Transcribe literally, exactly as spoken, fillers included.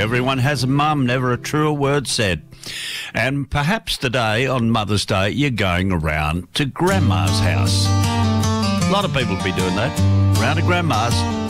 Everyone has a mum, never a truer word said. And perhaps today, on Mother's Day, you're going around to Grandma's house. A lot of people will be doing that, around to Grandma's.